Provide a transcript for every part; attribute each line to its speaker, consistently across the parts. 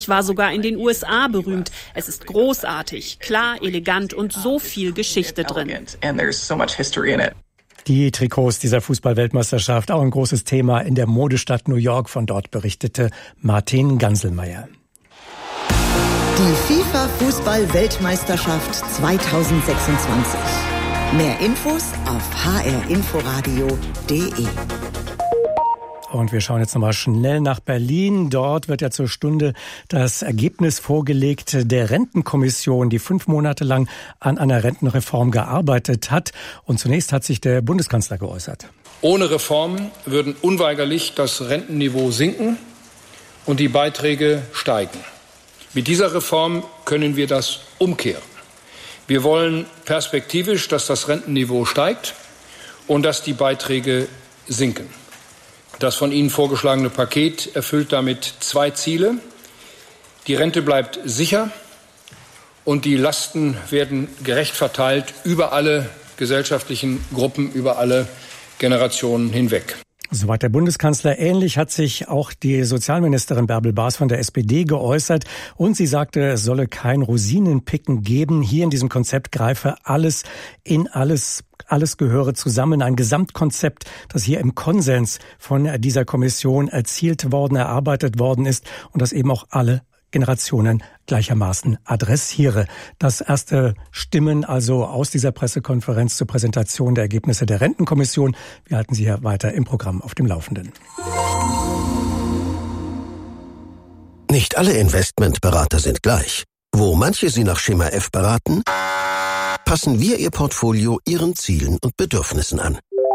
Speaker 1: war sogar in den USA berühmt. Es ist großartig, klar, elegant und so viel Geschichte drin.
Speaker 2: Die Trikots dieser Fußball-Weltmeisterschaft, auch ein großes Thema in der Modestadt New York. Von dort berichtete Martin Ganselmeier.
Speaker 3: Die FIFA-Fußball-Weltmeisterschaft 2026. Mehr Infos auf hrinforadio.de.
Speaker 2: Und wir schauen jetzt nochmal schnell nach Berlin. Dort wird ja zur Stunde das Ergebnis vorgelegt der Rentenkommission, die 5 Monate lang an einer Rentenreform gearbeitet hat. Und zunächst hat sich der Bundeskanzler geäußert.
Speaker 4: Ohne Reformen würden unweigerlich das Rentenniveau sinken und die Beiträge steigen. Mit dieser Reform können wir das umkehren. Wir wollen perspektivisch, dass das Rentenniveau steigt und dass die Beiträge sinken. Das von Ihnen vorgeschlagene Paket erfüllt damit 2 Ziele. Die Rente bleibt sicher und die Lasten werden gerecht verteilt über alle gesellschaftlichen Gruppen, über alle Generationen hinweg.
Speaker 2: Soweit der Bundeskanzler. Ähnlich hat sich auch die Sozialministerin Bärbel Baas von der SPD geäußert. Und sie sagte, es solle kein Rosinenpicken geben. Hier in diesem Konzept greife alles in alles. Alles gehöre zusammen, ein Gesamtkonzept, das hier im Konsens von dieser Kommission erarbeitet worden ist und das eben auch alle Generationen gleichermaßen adressiere. Das erste Stimmen also aus dieser Pressekonferenz zur Präsentation der Ergebnisse der Rentenkommission. Wir halten Sie hier weiter im Programm auf dem Laufenden.
Speaker 5: Nicht alle Investmentberater sind gleich. Wo manche Sie nach Schema F beraten, passen wir Ihr Portfolio Ihren Zielen und Bedürfnissen an.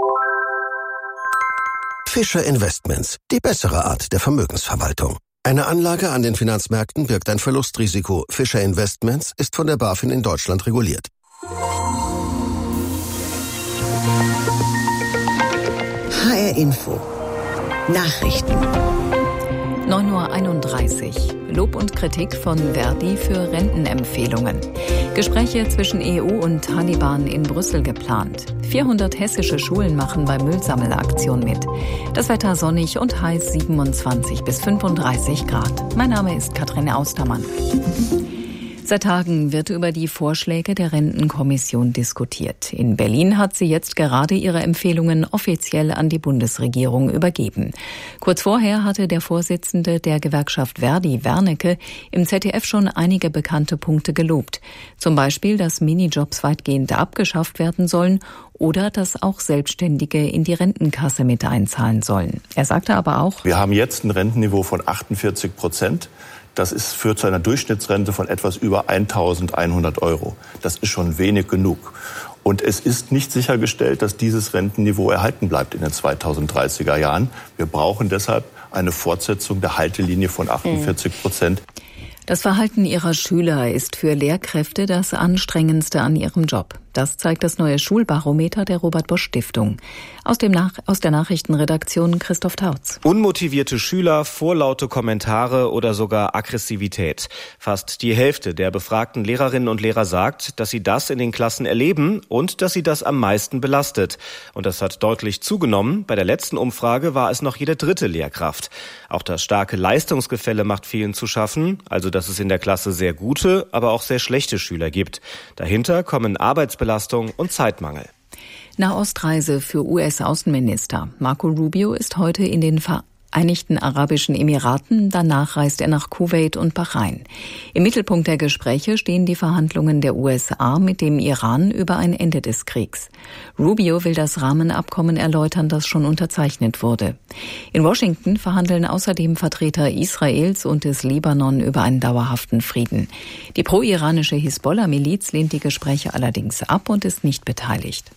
Speaker 5: Fischer Investments, die bessere Art der Vermögensverwaltung. Eine Anlage an den Finanzmärkten birgt ein Verlustrisiko. Fischer Investments ist von der BaFin in Deutschland reguliert.
Speaker 3: HR Info. Nachrichten.
Speaker 6: 9:31 Uhr. Lob und Kritik von Verdi für Rentenempfehlungen. Gespräche zwischen EU und Taliban in Brüssel geplant. 400 hessische Schulen machen bei Müllsammelaktion mit. Das Wetter sonnig und heiß, 27 bis 35 Grad. Mein Name ist Katrin Austermann. Seit Tagen wird über die Vorschläge der Rentenkommission diskutiert. In Berlin hat sie jetzt gerade ihre Empfehlungen offiziell an die Bundesregierung übergeben. Kurz vorher hatte der Vorsitzende der Gewerkschaft Verdi, Wernicke, im ZDF schon einige bekannte Punkte gelobt. Zum Beispiel, dass Minijobs weitgehend abgeschafft werden sollen oder dass auch Selbstständige in die Rentenkasse mit einzahlen sollen. Er sagte aber auch:
Speaker 7: Wir haben jetzt ein Rentenniveau von 48%. Das führt zu einer Durchschnittsrente von etwas über 1.100 €. Das ist schon wenig genug. Und es ist nicht sichergestellt, dass dieses Rentenniveau erhalten bleibt in den 2030er Jahren. Wir brauchen deshalb eine Fortsetzung der Haltelinie von 48%.
Speaker 6: Das Verhalten ihrer Schüler ist für Lehrkräfte das Anstrengendste an ihrem Job. Das zeigt das neue Schulbarometer der Robert-Bosch-Stiftung. Aus der Nachrichtenredaktion Christoph Tautz.
Speaker 8: Unmotivierte Schüler, vorlaute Kommentare oder sogar Aggressivität. Fast die Hälfte der befragten Lehrerinnen und Lehrer sagt, dass sie das in den Klassen erleben und dass sie das am meisten belastet. Und das hat deutlich zugenommen. Bei der letzten Umfrage war es noch jede 3. Lehrkraft. Auch das starke Leistungsgefälle macht vielen zu schaffen, also dass es in der Klasse sehr gute, aber auch sehr schlechte Schüler gibt. Dahinter kommen Arbeitsbelastung und Zeitmangel.
Speaker 6: Nahostreise für US-Außenminister. Marco Rubio ist heute in den Vereinigten Arabischen Emiraten. Danach reist er nach Kuwait und Bahrain. Im Mittelpunkt der Gespräche stehen die Verhandlungen der USA mit dem Iran über ein Ende des Kriegs. Rubio will das Rahmenabkommen erläutern, das schon unterzeichnet wurde. In Washington verhandeln außerdem Vertreter Israels und des Libanon über einen dauerhaften Frieden. Die pro-iranische Hisbollah-Miliz lehnt die Gespräche allerdings ab und ist nicht beteiligt.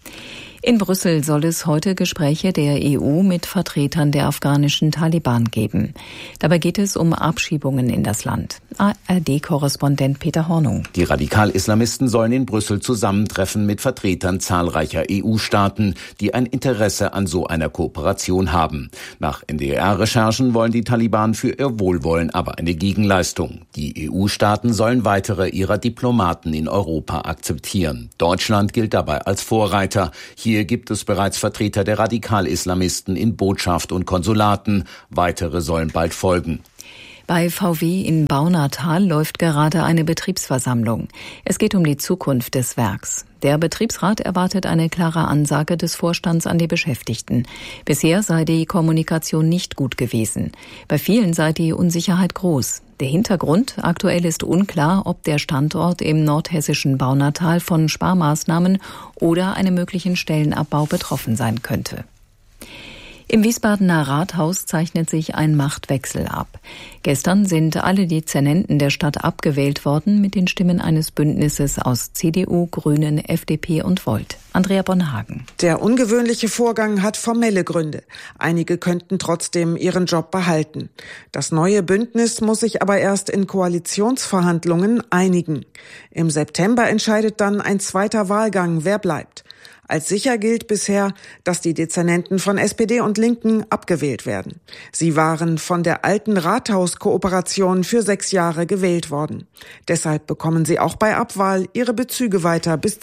Speaker 6: In Brüssel soll es heute Gespräche der EU mit Vertretern der afghanischen Taliban geben. Dabei geht es um Abschiebungen in das Land. ARD-Korrespondent Peter Hornung.
Speaker 9: Die Radikal-Islamisten sollen in Brüssel zusammentreffen mit Vertretern zahlreicher EU-Staaten, die ein Interesse an so einer Kooperation haben. Nach NDR-Recherchen wollen die Taliban für ihr Wohlwollen aber eine Gegenleistung. Die EU-Staaten sollen weitere ihrer Diplomaten in Europa akzeptieren. Deutschland gilt dabei als Vorreiter. Hier gibt es bereits Vertreter der Radikal-Islamisten in Botschaft und Konsulaten. Weitere sollen bald folgen.
Speaker 6: Bei VW in Baunatal läuft gerade eine Betriebsversammlung. Es geht um die Zukunft des Werks. Der Betriebsrat erwartet eine klare Ansage des Vorstands an die Beschäftigten. Bisher sei die Kommunikation nicht gut gewesen. Bei vielen sei die Unsicherheit groß. Der Hintergrund: aktuell ist unklar, ob der Standort im nordhessischen Baunatal von Sparmaßnahmen oder einem möglichen Stellenabbau betroffen sein könnte. Im Wiesbadener Rathaus zeichnet sich ein Machtwechsel ab. Gestern sind alle Dezernenten der Stadt abgewählt worden mit den Stimmen eines Bündnisses aus CDU, Grünen, FDP und Volt. Andrea Bonhagen.
Speaker 10: Der ungewöhnliche Vorgang hat formelle Gründe. Einige könnten trotzdem ihren Job behalten. Das neue Bündnis muss sich aber erst in Koalitionsverhandlungen einigen. Im September entscheidet dann ein zweiter Wahlgang, wer bleibt. Als sicher gilt bisher, dass die Dezernenten von SPD und Linken abgewählt werden. Sie waren von der alten Rathauskooperation für 6 Jahre gewählt worden. Deshalb bekommen sie auch bei Abwahl ihre Bezüge weiter bis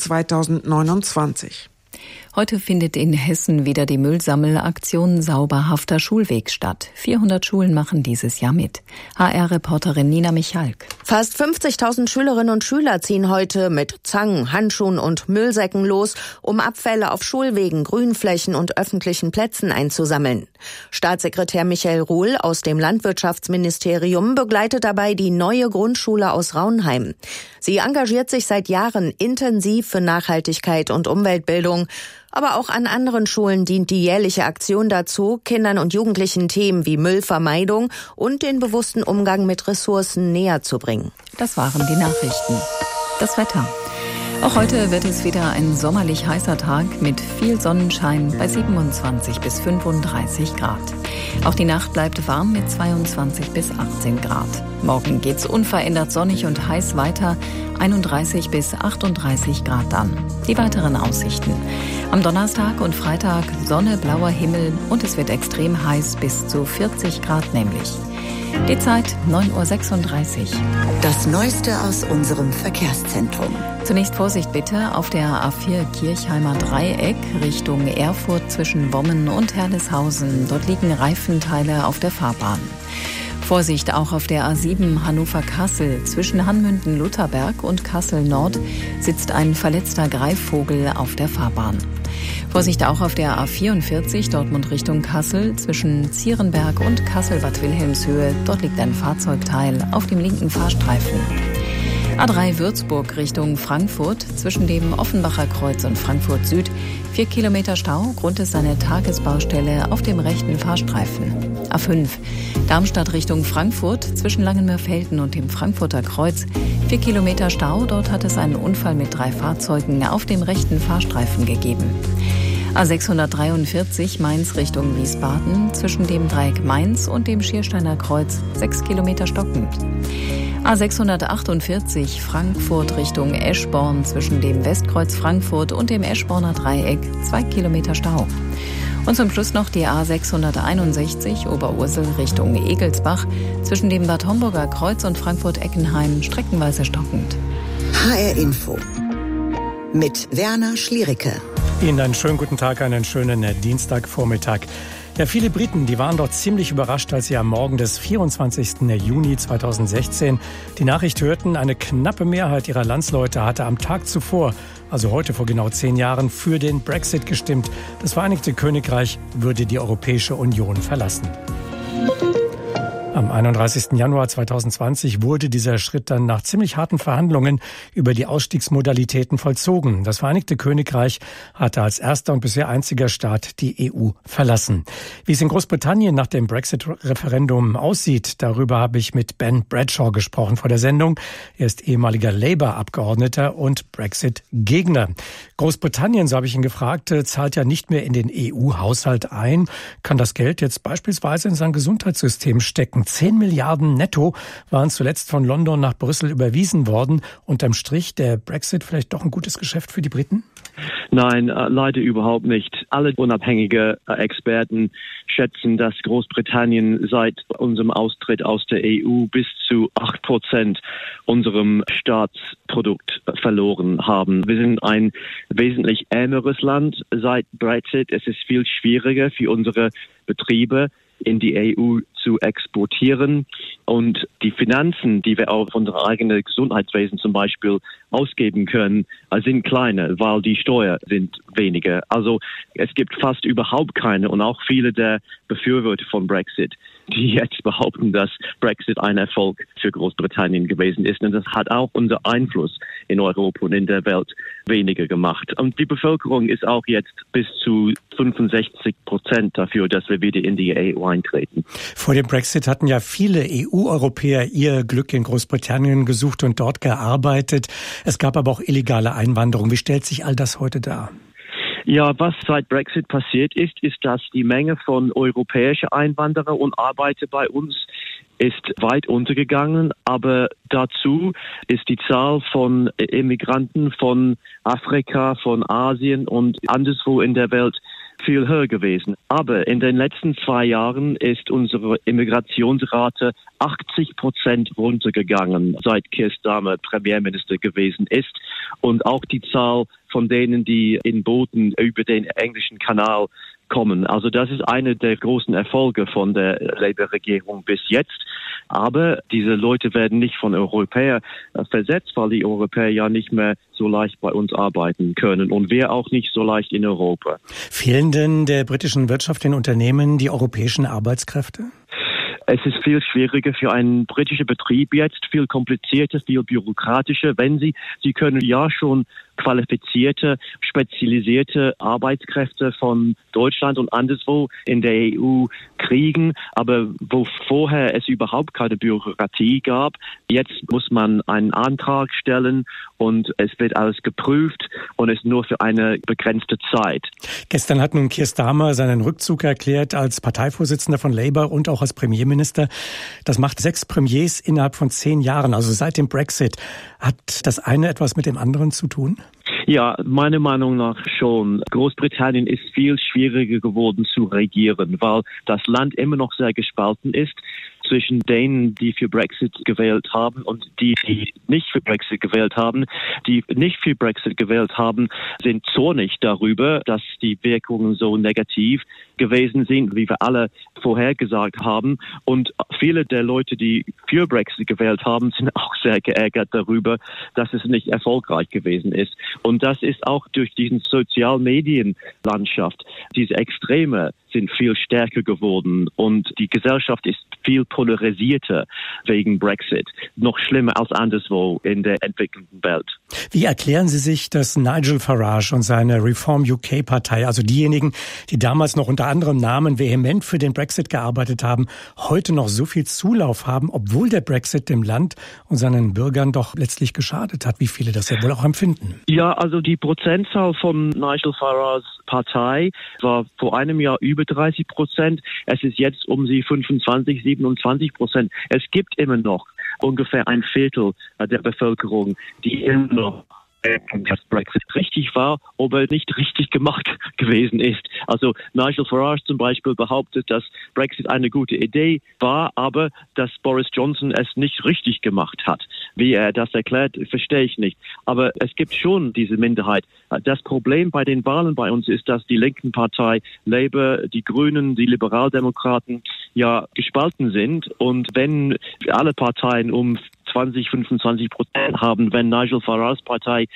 Speaker 10: 2029.
Speaker 6: Heute findet in Hessen wieder die Müllsammelaktion Sauberhafter Schulweg statt. 400 Schulen machen dieses Jahr mit. HR-Reporterin Nina Michalk.
Speaker 11: Fast 50.000 Schülerinnen und Schüler ziehen heute mit Zangen, Handschuhen und Müllsäcken los, um Abfälle auf Schulwegen, Grünflächen und öffentlichen Plätzen einzusammeln. Staatssekretär Michael Ruhl aus dem Landwirtschaftsministerium begleitet dabei die neue Grundschule aus Raunheim. Sie engagiert sich seit Jahren intensiv für Nachhaltigkeit und Umweltbildung. Aber auch an anderen Schulen dient die jährliche Aktion dazu, Kindern und Jugendlichen Themen wie Müllvermeidung und den bewussten Umgang mit Ressourcen näher zu bringen.
Speaker 6: Das waren die Nachrichten. Das Wetter. Auch heute wird es wieder ein sommerlich heißer Tag mit viel Sonnenschein bei 27 bis 35 Grad. Auch die Nacht bleibt warm mit 22 bis 18 Grad. Morgen geht's unverändert sonnig und heiß weiter, 31 bis 38 Grad dann. Die weiteren Aussichten: am Donnerstag und Freitag Sonne, blauer Himmel und es wird extrem heiß, bis zu 40 Grad nämlich. Die Zeit 9.36 Uhr.
Speaker 3: Das Neueste aus unserem Verkehrszentrum.
Speaker 6: Zunächst Vorsicht bitte auf der A4 Kirchheimer Dreieck Richtung Erfurt zwischen Wommen und Herleshausen. Dort liegen Reifenteile auf der Fahrbahn. Vorsicht auch auf der A7 Hannover-Kassel. Zwischen Hanmünden-Lutherberg und Kassel-Nord sitzt ein verletzter Greifvogel auf der Fahrbahn. Vorsicht auch auf der A44 Dortmund Richtung Kassel. Zwischen Zierenberg und Kassel-Bad Wilhelmshöhe. Dort liegt ein Fahrzeugteil auf dem linken Fahrstreifen. A3 Würzburg Richtung Frankfurt. Zwischen dem Offenbacher Kreuz und Frankfurt Süd 4 Kilometer Stau. Grund ist eine Tagesbaustelle auf dem rechten Fahrstreifen. A5 Darmstadt Richtung Frankfurt. Zwischen Langenmörfelden und dem Frankfurter Kreuz 4 Kilometer Stau. Dort hat es einen Unfall mit 3 Fahrzeugen auf dem rechten Fahrstreifen gegeben. A643 Mainz Richtung Wiesbaden. Zwischen dem Dreieck Mainz und dem Schiersteiner Kreuz 6 Kilometer stockend. A648 Frankfurt Richtung Eschborn. Zwischen dem Westkreuz Frankfurt und dem Eschborner Dreieck 2 Kilometer Stau. Und zum Schluss noch die A661 Oberursel Richtung Egelsbach. Zwischen dem Bad Homburger Kreuz und Frankfurt-Eckenheim streckenweise stockend.
Speaker 3: HR Info mit Werner Schliericke.
Speaker 2: Ihnen einen schönen guten Tag, einen schönen Dienstagvormittag. Ja, viele Briten, die waren doch ziemlich überrascht, als sie am Morgen des 24. Juni 2016 die Nachricht hörten, eine knappe Mehrheit ihrer Landsleute hatte am Tag zuvor, also heute vor genau 10 Jahren, für den Brexit gestimmt. Das Vereinigte Königreich würde die Europäische Union verlassen. Am 31. Januar 2020 wurde dieser Schritt dann nach ziemlich harten Verhandlungen über die Ausstiegsmodalitäten vollzogen. Das Vereinigte Königreich hatte als erster und bisher einziger Staat die EU verlassen. Wie es in Großbritannien nach dem Brexit-Referendum aussieht, darüber habe ich mit Ben Bradshaw gesprochen vor der Sendung. Er ist ehemaliger Labour-Abgeordneter und Brexit-Gegner. Großbritannien, so habe ich ihn gefragt, zahlt ja nicht mehr in den EU-Haushalt ein. Kann das Geld jetzt beispielsweise in sein Gesundheitssystem stecken? 10 Milliarden netto waren zuletzt von London nach Brüssel überwiesen worden. Unterm Strich der Brexit vielleicht doch ein gutes Geschäft für die Briten?
Speaker 12: Nein, leider überhaupt nicht. Alle unabhängige Experten schätzen, dass Großbritannien seit unserem Austritt aus der EU bis zu 8% unserem Staatsprodukt verloren haben. Wir sind ein wesentlich ärmeres Land seit Brexit. Es ist viel schwieriger für unsere Betriebe in die EU zu exportieren. Und die Finanzen, die wir auf unser eigenes Gesundheitswesen zum Beispiel ausgeben können, sind kleiner, weil die Steuern sind weniger. Also es gibt fast überhaupt keine und auch viele der Befürworter von Brexit, die jetzt behaupten, dass Brexit ein Erfolg für Großbritannien gewesen ist. Und das hat auch unser Einfluss in Europa und in der Welt weniger gemacht. Und die Bevölkerung ist auch jetzt bis zu 65% dafür, dass wir wieder in die EU eintreten.
Speaker 2: Vor dem Brexit hatten ja viele EU-Europäer ihr Glück in Großbritannien gesucht und dort gearbeitet. Es gab aber auch illegale Einwanderung. Wie stellt sich all das heute dar?
Speaker 12: Ja, was seit Brexit passiert ist, dass die Menge von europäischen Einwanderern und Arbeiter bei uns ist weit untergegangen, aber dazu ist die Zahl von Immigranten von Afrika, von Asien und anderswo in der Welt viel höher gewesen. Aber in den letzten 2 Jahren ist unsere Immigrationsrate 80% runtergegangen, seit Keir Starmer Premierminister gewesen ist. Und auch die Zahl von denen, die in Booten über den englischen Kanal kommen. Also das ist einer der großen Erfolge von der Labour-Regierung bis jetzt. Aber diese Leute werden nicht von Europäern versetzt, weil die Europäer ja nicht mehr so leicht bei uns arbeiten können und wir auch nicht so leicht in Europa.
Speaker 2: Fehlen denn der britischen Wirtschaft, den Unternehmen, die europäischen Arbeitskräfte?
Speaker 12: Es ist viel schwieriger für einen britischen Betrieb jetzt, viel komplizierter, viel bürokratischer. Sie können ja schon qualifizierte, spezialisierte Arbeitskräfte von Deutschland und anderswo in der EU kriegen, aber wo vorher es überhaupt keine Bürokratie gab, jetzt muss man einen Antrag stellen und es wird alles geprüft und es nur für eine begrenzte Zeit.
Speaker 2: Gestern hat nun Keir Starmer seinen Rückzug erklärt als Parteivorsitzender von Labour und auch als Premierminister. Das macht 6 Premiers innerhalb von 10 Jahren, also seit dem Brexit. Hat das eine etwas mit dem anderen zu tun?
Speaker 12: Ja, meiner Meinung nach schon. Großbritannien ist viel schwieriger geworden zu regieren, weil das Land immer noch sehr gespalten ist zwischen denen, die für Brexit gewählt haben und die nicht für Brexit gewählt haben. Die nicht für Brexit gewählt haben, sind zornig darüber, dass die Wirkungen so negativ gewesen sind, wie wir alle vorhergesagt haben. Und viele der Leute, die für Brexit gewählt haben, sind auch sehr geärgert darüber, dass es nicht erfolgreich gewesen ist. Und das ist auch durch diesen Sozialmedienlandschaft. Diese Extreme sind viel stärker geworden und die Gesellschaft ist viel polarisierter wegen Brexit. Noch schlimmer als anderswo in der entwickelten Welt.
Speaker 2: Wie erklären Sie sich, dass Nigel Farage und seine Reform UK-Partei, also diejenigen, die damals noch unter anderem Namen vehement für den Brexit gearbeitet haben, heute noch so viel Zulauf haben, obwohl der Brexit dem Land und seinen Bürgern doch letztlich geschadet hat, wie viele das ja wohl auch empfinden?
Speaker 12: Ja, also die Prozentzahl von Nigel Farages Partei war vor einem Jahr über 30%. Es ist jetzt um die 25, 27%. Es gibt immer noch ungefähr ein Viertel der Bevölkerung, die immer noch dass Brexit richtig war, aber nicht richtig gemacht gewesen ist. Also Nigel Farage zum Beispiel behauptet, dass Brexit eine gute Idee war, aber dass Boris Johnson es nicht richtig gemacht hat. Wie er das erklärt, verstehe ich nicht. Aber es gibt schon diese Minderheit. Das Problem bei den Wahlen bei uns ist, dass die linken Partei, Labour, die Grünen, die Liberaldemokraten ja gespalten sind. Und wenn alle Parteien um 20-25% haben, wenn Nigel Farages Partei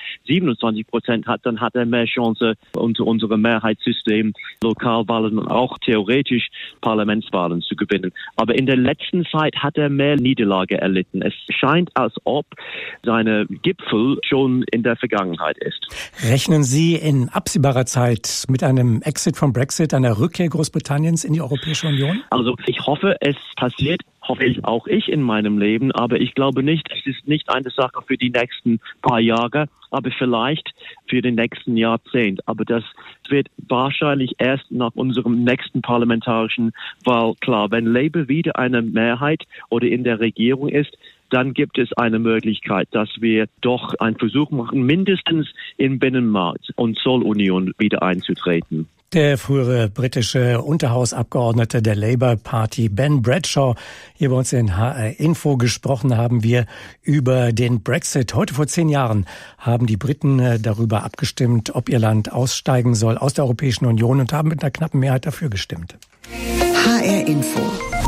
Speaker 12: 27% hat, dann hat er mehr Chance unter unserem Mehrheitssystem Lokalwahlen und auch theoretisch Parlamentswahlen zu gewinnen. Aber in der letzten Zeit hat er mehr Niederlage erlitten. Es scheint, als ob seine Gipfel schon in der Vergangenheit ist.
Speaker 2: Rechnen Sie in absehbarer Zeit mit einem Exit vom Brexit, einer Rückkehr Großbritanniens in die Europäische Union?
Speaker 12: Also ich hoffe, es passiert. Hoffe ich auch in meinem Leben, aber ich glaube nicht, es ist nicht eine Sache für die nächsten paar Jahre, aber vielleicht für den nächsten Jahrzehnt. Aber das wird wahrscheinlich erst nach unserem nächsten parlamentarischen Wahl klar. Wenn Labour wieder eine Mehrheit oder in der Regierung ist, dann gibt es eine Möglichkeit, dass wir doch einen Versuch machen, mindestens im Binnenmarkt und Zollunion wieder einzutreten.
Speaker 2: Der frühere britische Unterhausabgeordnete der Labour Party Ben Bradshaw. Hier bei uns in HR Info gesprochen haben wir über den Brexit. Heute vor 10 Jahren haben die Briten darüber abgestimmt, ob ihr Land aussteigen soll aus der Europäischen Union und haben mit einer knappen Mehrheit dafür gestimmt.
Speaker 3: HR Info.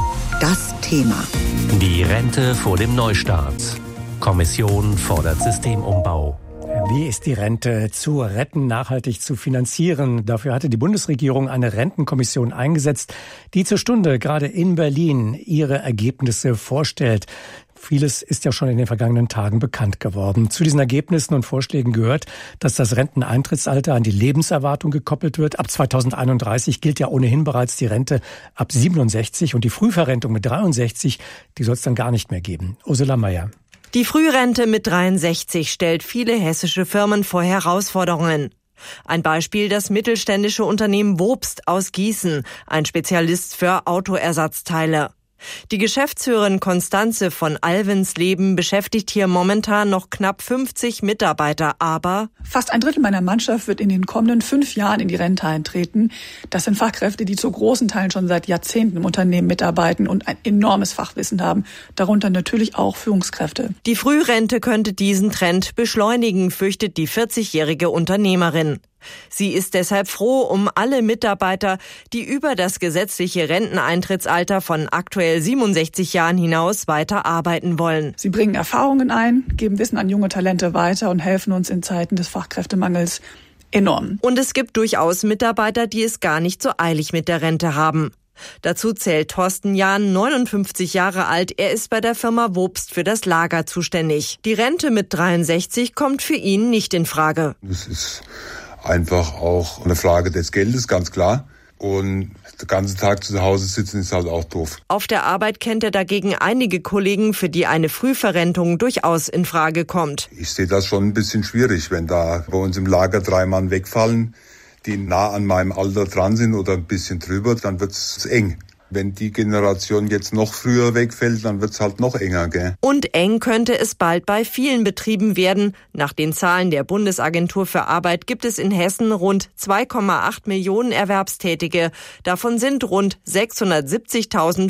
Speaker 3: Das Thema.
Speaker 13: Die Rente vor dem Neustart. Kommission fordert Systemumbau.
Speaker 2: Wie ist die Rente zu retten, nachhaltig zu finanzieren? Dafür hatte die Bundesregierung eine Rentenkommission eingesetzt, die zur Stunde gerade in Berlin ihre Ergebnisse vorstellt. Vieles ist ja schon in den vergangenen Tagen bekannt geworden. Zu diesen Ergebnissen und Vorschlägen gehört, dass das Renteneintrittsalter an die Lebenserwartung gekoppelt wird. Ab 2031 gilt ja ohnehin bereits die Rente ab 67 und die Frühverrentung mit 63, die soll es dann gar nicht mehr geben. Ursula Mayer.
Speaker 14: Die Frührente mit 63 stellt viele hessische Firmen vor Herausforderungen. Ein Beispiel das mittelständische Unternehmen Wobst aus Gießen, ein Spezialist für Autoersatzteile. Die Geschäftsführerin Konstanze von Alvensleben beschäftigt hier momentan noch knapp 50 Mitarbeiter, aber
Speaker 15: fast ein Drittel meiner Mannschaft wird in den kommenden 5 Jahren in die Rente eintreten. Das sind Fachkräfte, die zu großen Teilen schon seit Jahrzehnten im Unternehmen mitarbeiten und ein enormes Fachwissen haben, darunter natürlich auch Führungskräfte.
Speaker 14: Die Frührente könnte diesen Trend beschleunigen, fürchtet die 40-jährige Unternehmerin. Sie ist deshalb froh um alle Mitarbeiter, die über das gesetzliche Renteneintrittsalter von aktuell 67 Jahren hinaus weiter arbeiten wollen.
Speaker 15: Sie bringen Erfahrungen ein, geben Wissen an junge Talente weiter und helfen uns in Zeiten des Fachkräftemangels enorm.
Speaker 14: Und es gibt durchaus Mitarbeiter, die es gar nicht so eilig mit der Rente haben. Dazu zählt Thorsten Jahn, 59 Jahre alt. Er ist bei der Firma Wobst für das Lager zuständig. Die Rente mit 63 kommt für ihn nicht in Frage.
Speaker 16: Das ist einfach auch eine Frage des Geldes, ganz klar. Und den ganzen Tag zu Hause sitzen ist halt auch doof.
Speaker 14: Auf der Arbeit kennt er dagegen einige Kollegen, für die eine Frühverrentung durchaus in Frage kommt.
Speaker 16: Ich sehe das schon ein bisschen schwierig, wenn da bei uns im Lager 3 Mann wegfallen, die nah an meinem Alter dran sind oder ein bisschen drüber, dann wird's eng. Wenn die Generation jetzt noch früher wegfällt, dann wird's halt noch enger, gell?
Speaker 14: Und eng könnte es bald bei vielen Betrieben werden. Nach den Zahlen der Bundesagentur für Arbeit gibt es in Hessen rund 2,8 Millionen Erwerbstätige. Davon sind rund 670.000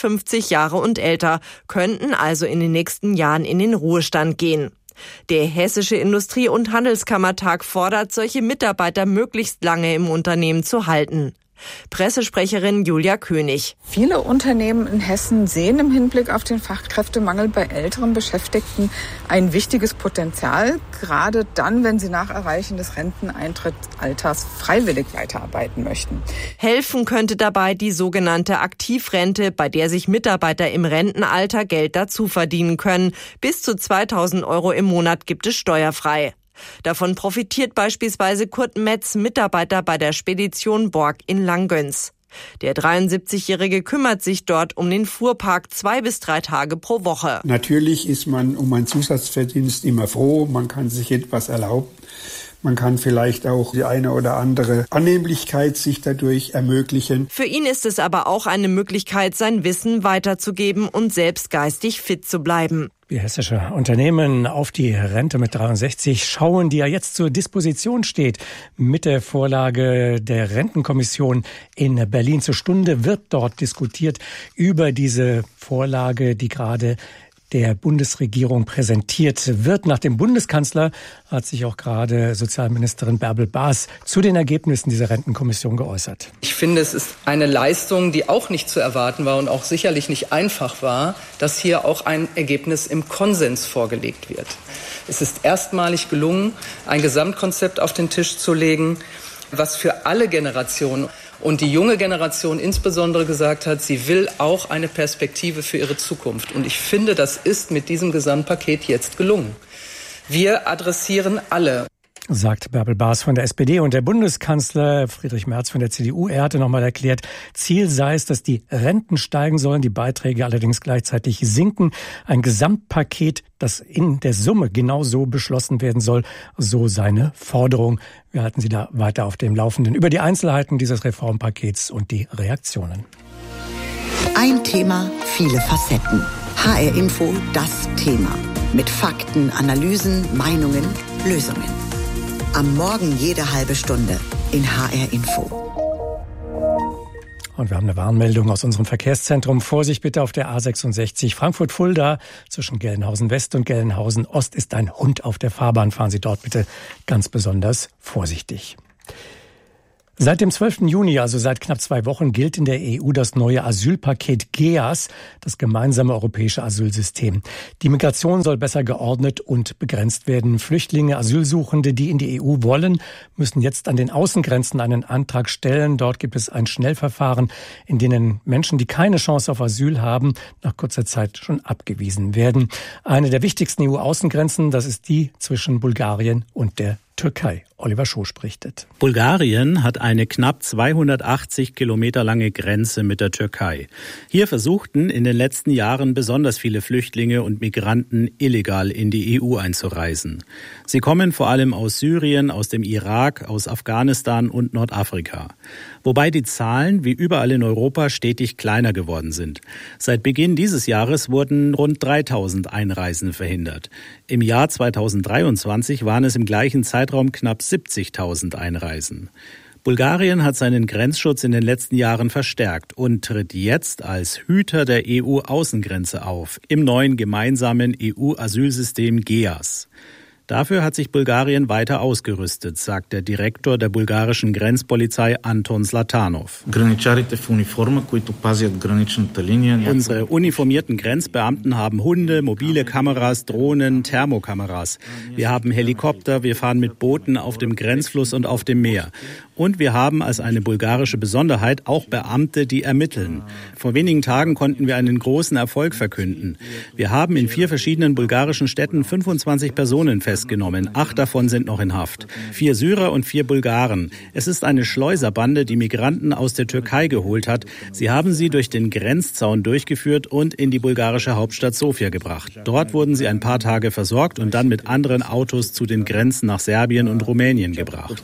Speaker 14: 55 Jahre und älter, könnten also in den nächsten Jahren in den Ruhestand gehen. Der Hessische Industrie- und Handelskammertag fordert, solche Mitarbeiter möglichst lange im Unternehmen zu halten. Pressesprecherin Julia König.
Speaker 17: Viele Unternehmen in Hessen sehen im Hinblick auf den Fachkräftemangel bei älteren Beschäftigten ein wichtiges Potenzial, gerade dann, wenn sie nach Erreichen des Renteneintrittsalters freiwillig weiterarbeiten möchten.
Speaker 14: Helfen könnte dabei die sogenannte Aktivrente, bei der sich Mitarbeiter im Rentenalter Geld dazu verdienen können. Bis zu 2.000 € im Monat gibt es steuerfrei. Davon profitiert beispielsweise Kurt Metz, Mitarbeiter bei der Spedition Borg in Langgöns. Der 73-Jährige kümmert sich dort um den Fuhrpark 2 bis 3 Tage pro Woche.
Speaker 18: Natürlich ist man um einen Zusatzverdienst immer froh, man kann sich etwas erlauben. Man kann vielleicht auch die eine oder andere Annehmlichkeit sich dadurch ermöglichen.
Speaker 14: Für ihn ist es aber auch eine Möglichkeit, sein Wissen weiterzugeben und selbst geistig fit zu bleiben.
Speaker 2: Wie hessische Unternehmen auf die Rente mit 63 schauen, die ja jetzt zur Disposition steht. Mit der Vorlage der Rentenkommission in Berlin zur Stunde wird dort diskutiert über diese Vorlage, die gerade der Bundesregierung präsentiert wird. Nach dem Bundeskanzler hat sich auch gerade Sozialministerin Bärbel Baas zu den Ergebnissen dieser Rentenkommission geäußert.
Speaker 19: Ich finde, es ist eine Leistung, die auch nicht zu erwarten war und auch sicherlich nicht einfach war, dass hier auch ein Ergebnis im Konsens vorgelegt wird. Es ist erstmalig gelungen, ein Gesamtkonzept auf den Tisch zu legen, was für alle Generationen und die junge Generation insbesondere gesagt hat, sie will auch eine Perspektive für ihre Zukunft. Und ich finde, das ist mit diesem Gesamtpaket jetzt gelungen. Wir adressieren alle.
Speaker 2: Sagt Bärbel Baas von der SPD und der Bundeskanzler Friedrich Merz von der CDU. Er hatte nochmal erklärt, Ziel sei es, dass die Renten steigen sollen, die Beiträge allerdings gleichzeitig sinken. Ein Gesamtpaket, das in der Summe genauso beschlossen werden soll, so seine Forderung. Wir halten Sie da weiter auf dem Laufenden über die Einzelheiten dieses Reformpakets und die Reaktionen.
Speaker 3: Ein Thema, viele Facetten. HR Info, das Thema. Mit Fakten, Analysen, Meinungen, Lösungen. Am Morgen jede halbe Stunde in HR Info.
Speaker 2: Und wir haben eine Warnmeldung aus unserem Verkehrszentrum. Vorsicht bitte auf der A66 Frankfurt-Fulda. Zwischen Gelnhausen West und Gelnhausen Ost ist ein Hund auf der Fahrbahn. Fahren Sie dort bitte ganz besonders vorsichtig. Seit dem 12. Juni, also seit knapp 2 Wochen, gilt in der EU das neue Asylpaket GEAS, das gemeinsame europäische Asylsystem. Die Migration soll besser geordnet und begrenzt werden. Flüchtlinge, Asylsuchende, die in die EU wollen, müssen jetzt an den Außengrenzen einen Antrag stellen. Dort gibt es ein Schnellverfahren, in denen Menschen, die keine Chance auf Asyl haben, nach kurzer Zeit schon abgewiesen werden. Eine der wichtigsten EU-Außengrenzen, das ist die zwischen Bulgarien und der Türkei. Oliver Schosch berichtet.
Speaker 20: Bulgarien hat eine knapp 280 Kilometer lange Grenze mit der Türkei. Hier versuchten in den letzten Jahren besonders viele Flüchtlinge und Migranten illegal in die EU einzureisen. Sie kommen vor allem aus Syrien, aus dem Irak, aus Afghanistan und Nordafrika. Wobei die Zahlen wie überall in Europa stetig kleiner geworden sind. Seit Beginn dieses Jahres wurden rund 3000 Einreisen verhindert. Im Jahr 2023 waren es im gleichen Zeitraum knapp 70.000 Einreisen. Bulgarien hat seinen Grenzschutz in den letzten Jahren verstärkt und tritt jetzt als Hüter der EU-Außengrenze auf, im neuen gemeinsamen EU-Asylsystem GEAS. Dafür hat sich Bulgarien weiter ausgerüstet, sagt der Direktor der bulgarischen Grenzpolizei Anton Zlatanov. Unsere uniformierten Grenzbeamten haben Hunde, mobile Kameras, Drohnen, Thermokameras. Wir haben Helikopter, wir fahren mit Booten auf dem Grenzfluss und auf dem Meer. Und wir haben als eine bulgarische Besonderheit auch Beamte, die ermitteln. Vor wenigen Tagen konnten wir einen großen Erfolg verkünden. Wir haben in 4 verschiedenen bulgarischen Städten 25 Personen festgenommen. 8 davon sind noch in Haft. 4 Syrer und 4 Bulgaren. Es ist eine Schleuserbande, die Migranten aus der Türkei geholt hat. Sie haben sie durch den Grenzzaun durchgeführt und in die bulgarische Hauptstadt Sofia gebracht. Dort wurden sie ein paar Tage versorgt und dann mit anderen Autos zu den Grenzen nach Serbien und Rumänien gebracht.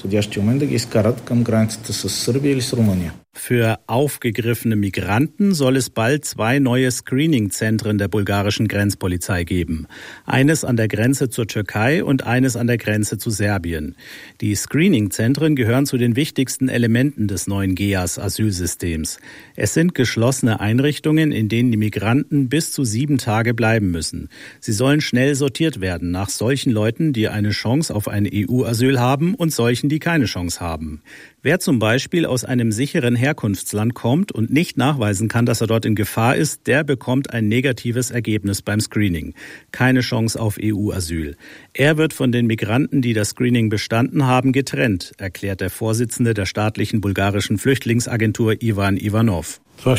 Speaker 20: Für aufgegriffene Migranten soll es bald 2 neue Screening-Zentren der bulgarischen Grenzpolizei geben. Eines an der Grenze zur Türkei und eines an der Grenze zu Serbien. Die Screening-Zentren gehören zu den wichtigsten Elementen des neuen GEAS-Asylsystems. Es sind geschlossene Einrichtungen, in denen die Migranten bis zu 7 Tage bleiben müssen. Sie sollen schnell sortiert werden nach solchen Leuten, die eine Chance auf ein EU-Asyl haben und solchen, die keine Chance haben. Wer zum Beispiel aus einem sicheren Herkunftsland kommt und nicht nachweisen kann, dass er dort in Gefahr ist, der bekommt ein negatives Ergebnis beim Screening. Keine Chance auf EU-Asyl. Er wird von den Migranten, die das Screening bestanden haben, getrennt, erklärt der Vorsitzende der staatlichen bulgarischen Flüchtlingsagentur Ivan Ivanov.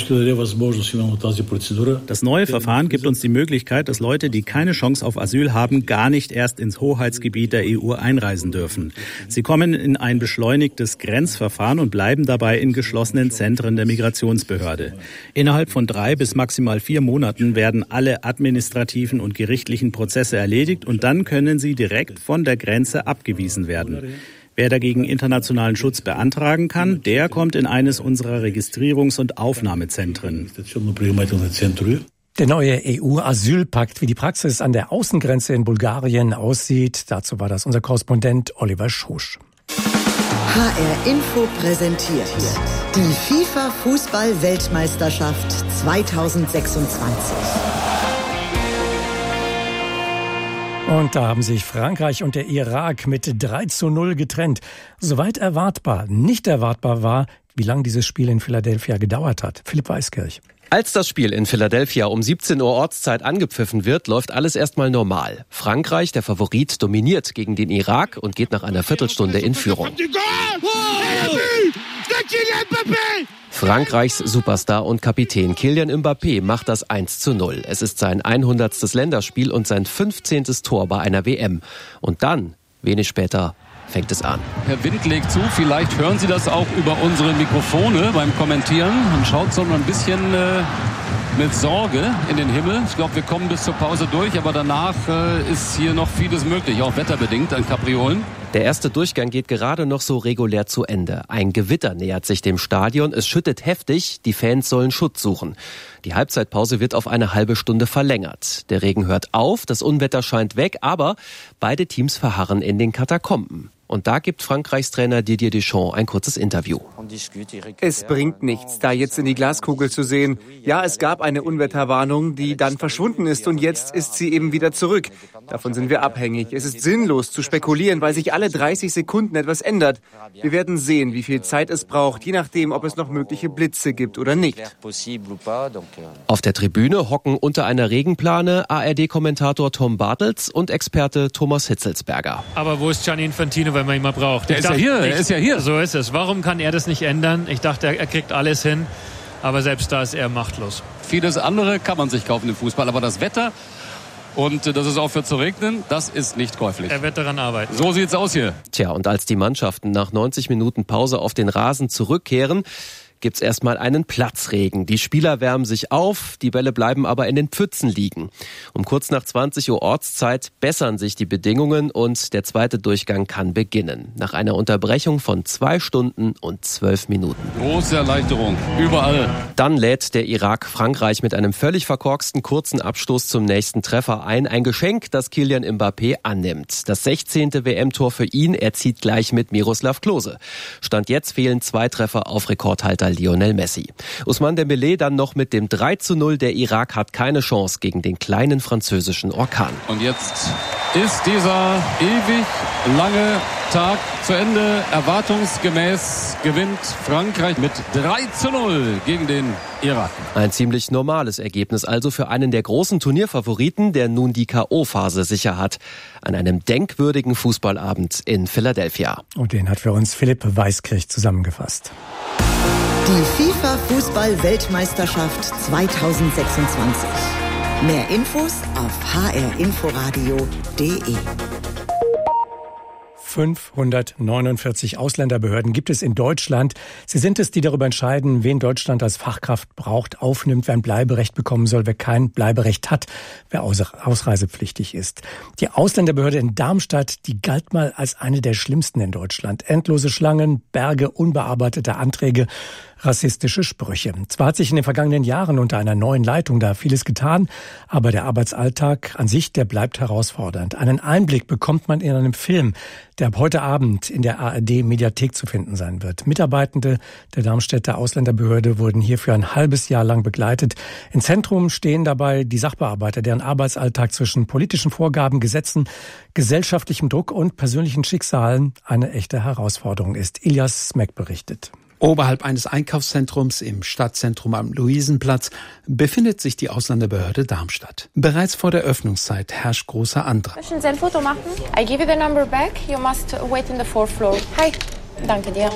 Speaker 20: Das neue Verfahren gibt uns die Möglichkeit, dass Leute, die keine Chance auf Asyl haben, gar nicht erst ins Hoheitsgebiet der EU einreisen dürfen. Sie kommen in ein beschleunigtes Grenzverfahren und bleiben dabei in geschlossenen Zentren der Migrationsbehörde. Innerhalb von 3 bis maximal 4 Monaten werden alle administrativen und gerichtlichen Prozesse erledigt und dann können sie direkt von der Grenze abgewiesen werden. Wer dagegen internationalen Schutz beantragen kann, der kommt in eines unserer Registrierungs- und Aufnahmezentren.
Speaker 2: Der neue EU-Asylpakt, wie die Praxis an der Außengrenze in Bulgarien aussieht, dazu war das unser Korrespondent Oliver Schosch.
Speaker 3: HR Info präsentiert die FIFA-Fußball-Weltmeisterschaft 2026.
Speaker 2: Und da haben sich Frankreich und der Irak mit 3:0 getrennt. Soweit erwartbar. Nicht erwartbar war, wie lange dieses Spiel in Philadelphia gedauert hat. Philipp Weiskirch.
Speaker 21: Als das Spiel in Philadelphia um 17 Uhr Ortszeit angepfiffen wird, läuft alles erstmal normal. Frankreich, der Favorit, dominiert gegen den Irak und geht nach einer Viertelstunde in Führung. Frankreichs Superstar und Kapitän Kylian Mbappé macht das 1:0. Es ist sein 100. Länderspiel und sein 15. Tor bei einer WM. Und dann, wenig später, fängt es an.
Speaker 22: Herr Wind legt zu, vielleicht hören Sie das auch über unsere Mikrofone beim Kommentieren. Man schaut so ein bisschen mit Sorge in den Himmel. Ich glaube, wir kommen bis zur Pause durch, aber danach ist hier noch vieles möglich, auch wetterbedingt an Kapriolen.
Speaker 21: Der erste Durchgang geht gerade noch so regulär zu Ende. Ein Gewitter nähert sich dem Stadion. Es schüttet heftig. Die Fans sollen Schutz suchen. Die Halbzeitpause wird auf eine halbe Stunde verlängert. Der Regen hört auf, das Unwetter scheint weg, aber beide Teams verharren in den Katakomben. Und da gibt Frankreichs Trainer Didier Deschamps ein kurzes Interview.
Speaker 1: Es bringt nichts, da jetzt in die Glaskugel zu sehen. Ja, es gab eine Unwetterwarnung, die dann verschwunden ist und jetzt ist sie eben wieder zurück. Davon sind wir abhängig. Es ist sinnlos zu spekulieren, weil sich alle 30 Sekunden etwas ändert. Wir werden sehen, wie viel Zeit es braucht, je nachdem, ob es noch mögliche Blitze gibt oder nicht.
Speaker 21: Auf der Tribüne hocken unter einer Regenplane ARD-Kommentator Tom Bartels und Experte Thomas Hitzelsberger.
Speaker 4: Aber wo ist Gianni Infantino, wenn man ihn mal braucht?
Speaker 22: Er ist ja hier.
Speaker 4: So ist es. Warum kann er das nicht ändern? Ich dachte, er kriegt alles hin, aber selbst da ist er machtlos.
Speaker 22: Vieles andere kann man sich kaufen im Fußball, aber das Wetter und dass es aufhört zu regnen, das ist nicht käuflich.
Speaker 4: Er wird daran arbeiten.
Speaker 22: So sieht's aus hier.
Speaker 21: Tja, und als die Mannschaften nach 90 Minuten Pause auf den Rasen zurückkehren, gibt's erstmal einen Platzregen. Die Spieler wärmen sich auf, die Bälle bleiben aber in den Pfützen liegen. Um kurz nach 20 Uhr Ortszeit bessern sich die Bedingungen und der zweite Durchgang kann beginnen. Nach einer Unterbrechung von 2 Stunden und 12 Minuten.
Speaker 22: Große Erleichterung, überall.
Speaker 21: Dann lädt der Irak Frankreich mit einem völlig verkorksten kurzen Abstoß zum nächsten Treffer ein. Ein Geschenk, das Kylian Mbappé annimmt. Das 16. WM-Tor für ihn, er zieht gleich mit Miroslav Klose. Stand jetzt fehlen 2 Treffer auf Rekordhalter Lionel Messi. Ousmane Dembélé dann noch mit dem 3:0. Der Irak hat keine Chance gegen den kleinen französischen Orkan.
Speaker 22: Und jetzt ist dieser ewig lange Tag zu Ende. Erwartungsgemäß gewinnt Frankreich mit 3:0 gegen den Irak.
Speaker 21: Ein ziemlich normales Ergebnis also für einen der großen Turnierfavoriten, der nun die K.O.-Phase sicher hat. An einem denkwürdigen Fußballabend in Philadelphia.
Speaker 2: Und den hat für uns Philipp Weiskirch zusammengefasst.
Speaker 3: Die FIFA-Fußball-Weltmeisterschaft 2026. Mehr Infos auf hrinforadio.de.
Speaker 2: 549 Ausländerbehörden gibt es in Deutschland. Sie sind es, die darüber entscheiden, wen Deutschland als Fachkraft braucht, aufnimmt, wer ein Bleiberecht bekommen soll, wer kein Bleiberecht hat, wer ausreisepflichtig ist. Die Ausländerbehörde in Darmstadt, die galt mal als eine der schlimmsten in Deutschland. Endlose Schlangen, Berge unbearbeiteter Anträge, rassistische Sprüche. Zwar hat sich in den vergangenen Jahren unter einer neuen Leitung da vieles getan, aber der Arbeitsalltag an sich, der bleibt herausfordernd. Einen Einblick bekommt man in einem Film, der ab heute Abend in der ARD-Mediathek zu finden sein wird. Mitarbeitende der Darmstädter Ausländerbehörde wurden hierfür ein halbes Jahr lang begleitet. Im Zentrum stehen dabei die Sachbearbeiter, deren Arbeitsalltag zwischen politischen Vorgaben, Gesetzen, gesellschaftlichem Druck und persönlichen Schicksalen eine echte Herausforderung ist. Ilias Smek berichtet.
Speaker 23: Oberhalb eines Einkaufszentrums im Stadtzentrum am Luisenplatz befindet sich die Ausländerbehörde Darmstadt. Bereits vor der Öffnungszeit herrscht großer Andrang.
Speaker 24: Möchten Sie ein Foto machen? I give you the number back. You must wait in the 4th floor. Hi. Danke dir.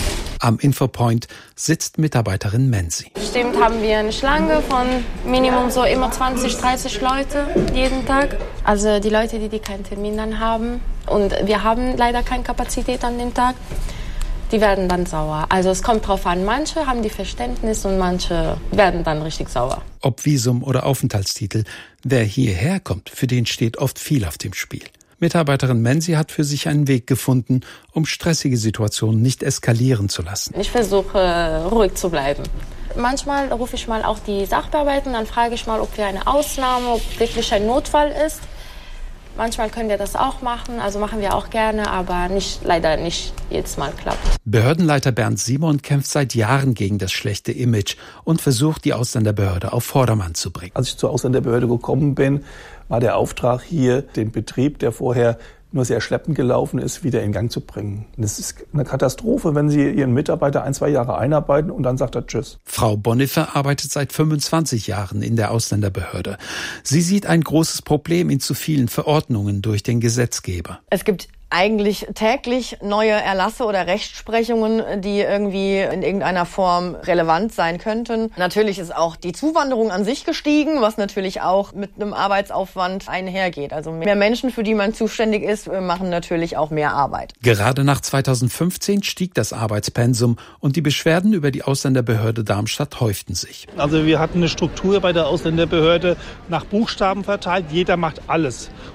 Speaker 23: Am Infopoint sitzt Mitarbeiterin Menzi.
Speaker 24: Bestimmt haben wir eine Schlange von Minimum so immer 20, 30 Leute jeden Tag. Also die Leute, die keinen Termin dann haben. Und wir haben leider keine Kapazität an dem Tag. Die werden dann sauer. Also es kommt drauf an, manche haben die Verständnis und manche werden dann richtig sauer.
Speaker 23: Ob Visum oder Aufenthaltstitel, wer hierher kommt, für den steht oft viel auf dem Spiel. Mitarbeiterin Menzi hat für sich einen Weg gefunden, um stressige Situationen nicht eskalieren zu lassen.
Speaker 24: Ich versuche ruhig zu bleiben. Manchmal rufe ich mal auch die Sachbearbeiter und dann frage ich mal, ob wir eine Ausnahme, ob wirklich ein Notfall ist. Manchmal können wir das auch machen, also machen wir auch gerne, aber leider nicht jedes Mal klappt.
Speaker 23: Behördenleiter Bernd Simon kämpft seit Jahren gegen das schlechte Image und versucht, die Ausländerbehörde auf Vordermann zu bringen.
Speaker 25: Als ich zur Ausländerbehörde gekommen bin, war der Auftrag hier, den Betrieb, der vorher nur sehr schleppend gelaufen ist, wieder in Gang zu bringen. Das ist eine Katastrophe, wenn Sie Ihren Mitarbeiter 1-2 Jahre einarbeiten und dann sagt er Tschüss.
Speaker 23: Frau Boniffer arbeitet seit 25 Jahren in der Ausländerbehörde. Sie sieht ein großes Problem in zu vielen Verordnungen durch den Gesetzgeber.
Speaker 26: Es gibt eigentlich täglich neue Erlasse oder Rechtsprechungen, die irgendwie in irgendeiner Form relevant sein könnten. Natürlich ist auch die Zuwanderung an sich gestiegen, was natürlich auch mit einem Arbeitsaufwand einhergeht. Also mehr Menschen, für die man zuständig ist, machen natürlich auch mehr Arbeit.
Speaker 23: Gerade nach 2015 stieg das Arbeitspensum und die Beschwerden über die Ausländerbehörde Darmstadt häuften sich.
Speaker 27: Also wir hatten eine Struktur bei der Ausländerbehörde nach Buchstaben verteilt. Jeder macht alles.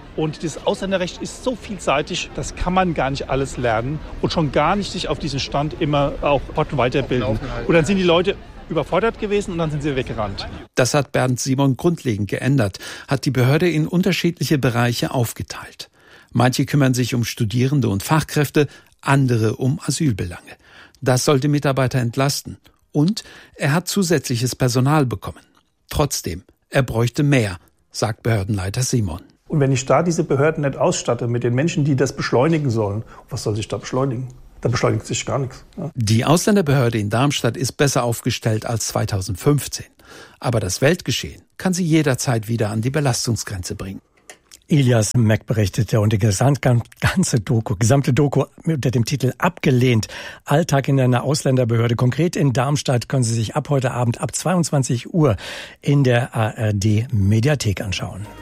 Speaker 25: Und das Ausländerrecht ist so vielseitig, das kann man gar nicht alles lernen und schon gar nicht sich auf diesen Stand immer auch weiterbilden. Und dann sind die Leute überfordert gewesen und dann sind sie weggerannt.
Speaker 23: Das hat Bernd Simon grundlegend geändert, hat die Behörde in unterschiedliche Bereiche aufgeteilt. Manche kümmern sich um Studierende und Fachkräfte, andere um Asylbelange. Das sollte Mitarbeiter entlasten. Und er hat zusätzliches Personal bekommen. Trotzdem, er bräuchte mehr, sagt Behördenleiter Simon.
Speaker 25: Und wenn ich da diese Behörden nicht ausstatte mit den Menschen, die das beschleunigen sollen, was soll sich da beschleunigen? Da beschleunigt sich gar nichts. Ja.
Speaker 23: Die Ausländerbehörde in Darmstadt ist besser aufgestellt als 2015. Aber das Weltgeschehen kann sie jederzeit wieder an die Belastungsgrenze bringen.
Speaker 2: Ilias Mack berichtete und die gesamte Doku unter dem Titel Abgelehnt. Alltag in einer Ausländerbehörde. Konkret in Darmstadt können Sie sich ab heute Abend ab 22 Uhr in der ARD Mediathek anschauen.